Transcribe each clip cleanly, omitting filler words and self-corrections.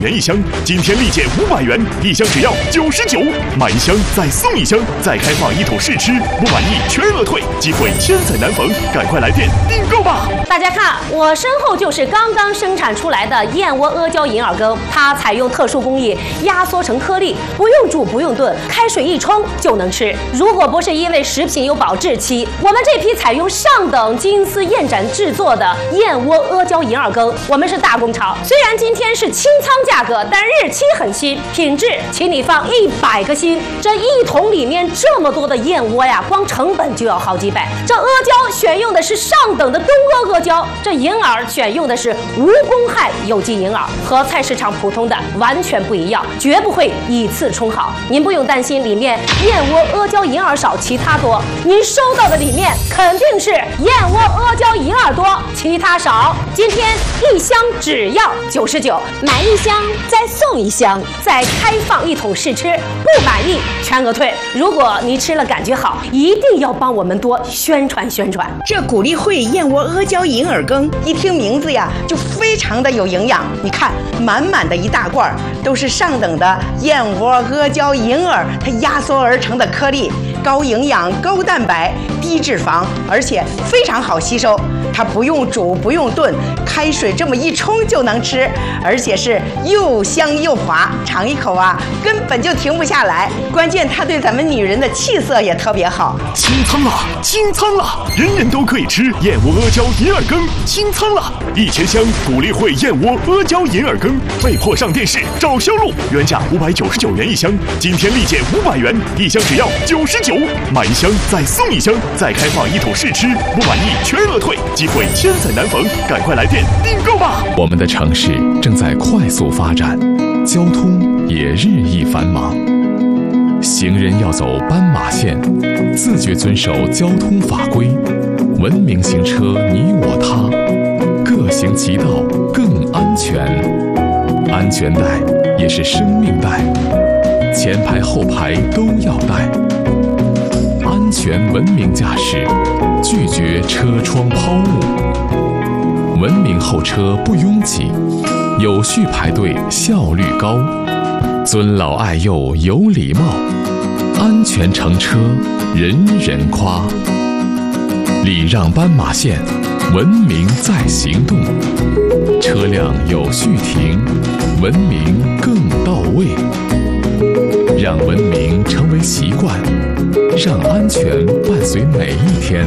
元一箱，今天立减500元，一箱只要99，买一箱再送一箱，再开放一桶试吃，不满意全额退，机会千载难逢，赶快来电订购吧！ 大家看，我身后就是刚刚生产出来的燕窝阿胶银耳羹，它采用特殊工艺压缩成颗粒，不用煮不用炖，开水一冲就能吃。如果不是因为食品有保质期，我们这批采用上等金丝燕盏制作的燕窝阿胶银耳羹，我们是大工厂。虽然今天是清仓价格，但日期很新，品质请你放100个心。这一桶里面这么多的燕窝呀，光成本就要好几百。这阿胶选用的是上等的东阿胶，这银耳选用的是无公害有机银耳，和菜市场普通的完全不一样，绝不会以次充好。您不用担心里面燕窝阿胶银耳少，其他多。您收到的里面肯定是燕窝阿胶银耳多，其他少。今天一箱只要99，买一箱再送一箱，再开放一桶试吃，不满意全额退。如果您吃了感觉好，一定要帮我们多宣传宣传。 这古力惠燕窝阿胶银耳羹，一听名字呀就非常的有营养。你看，满满的一大罐都是上等的燕窝阿胶银耳，它压缩而成的颗粒，高营养、高蛋白、低脂肪，而且非常好吸收。它不用煮不用炖，开水这么一冲就能吃，而且是又香又滑，尝一口啊根本就停不下来。关键它对咱们女人的气色也特别好。 清仓了，清仓了，人人都可以吃燕窝阿胶银耳羹，清仓了！1000箱古力惠燕窝阿胶银耳羹被迫上电视找销路，原价599元一箱，今天立减500元，一箱只要99，买一箱再送一箱，再开放一桶试吃，不满意全额退，机会千载难逢，赶快来电订购吧！ 我们的城市正在快速发展，交通也日益繁忙。行人要走斑马线，自觉遵守交通法规，文明行车你我他，各行其道更安全。安全带也是生命带，前排后排都要带。安全文明驾驶，拒绝车窗抛物。文明候车不拥挤，有序排队效率高，尊老爱幼有礼貌，安全乘车人人夸。礼让斑马线，文明在行动，车辆有序停，文明更到位。让文明成为习惯，让安全伴随每一天。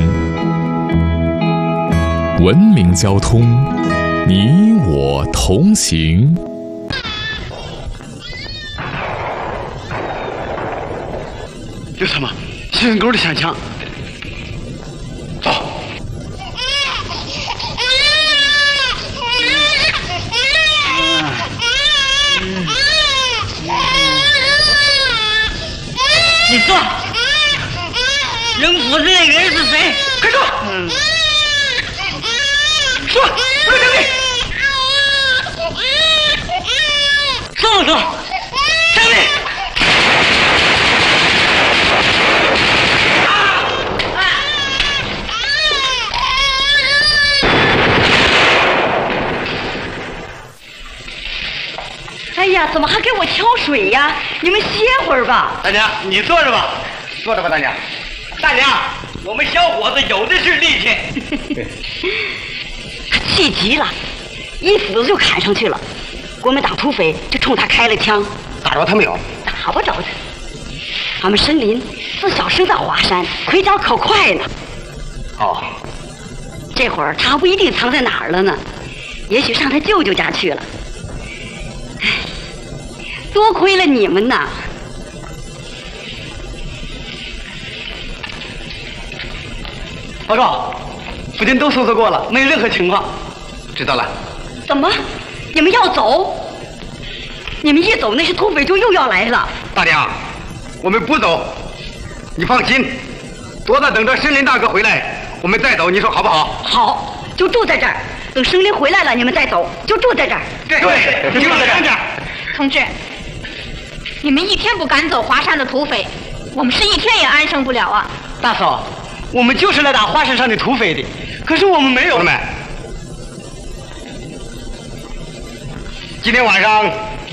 文明交通，你我同行。 有什么？洗人沟的现象。走。 你说，扔斧子那个人是谁？ 快说！说，不能等你。 说不说？等你。 哎呀，怎么还给我挑水呀？你们歇会儿吧。 大娘，你坐着吧，坐着吧，大娘。大娘，我们小伙子有的是力气。 他气急了，一斧子就砍上去了。国民党土匪就冲他开了枪。 打着他没有？ 打不着他。俺们申林自小生在华山，腿脚可快呢。 哦， 这会儿他还不一定藏在哪儿了呢，也许上他舅舅家去了。多亏了你们呐！ 报告，附近都搜索过了，没有任何情况。知道了。 怎么？你们要走？你们一走，那些土匪就又要来了。 大娘，我们不走，你放心，多大等着申林大哥回来，我们再走，你说好不好？ 好，就住在这儿，等申林回来了，你们再走，就住在这儿。 对，就住在这儿。 同志，你们一天不赶走华山的土匪，我们是一天也安生不了啊！ 大嫂，我们就是来打华山上的土匪的，可是我们没有。朋友们，今天晚上